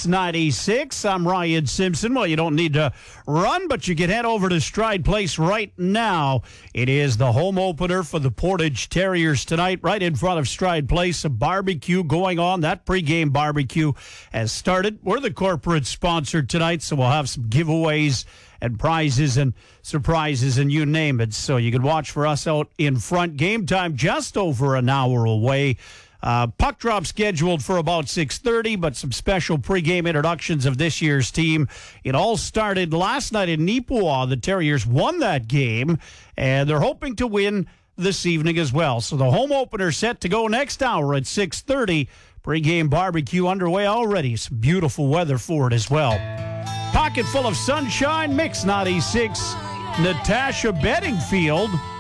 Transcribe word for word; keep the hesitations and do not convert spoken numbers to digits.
Mix ninety-six. I'm Ryan Simpson. Well, you don't need to run, but you can head over to Stride Place right now. It is the home opener for the Portage Terriers tonight, right in front of Stride Place. A barbecue going on. That pregame barbecue has started. We're the corporate sponsor tonight, so we'll have some giveaways and prizes and surprises and you name it. So you can watch for us out in front. Game time just over an hour away. Uh, puck drop scheduled for about six thirty, but some special pregame introductions of this year's team. It all started last night in Neepawa. The Terriers won that game, and they're hoping to win this evening as well. So the home opener set to go next hour at six thirty. Pregame barbecue underway already. Some beautiful weather for it as well. Pocket full of sunshine, Mix ninety-six. Natasha Bedingfield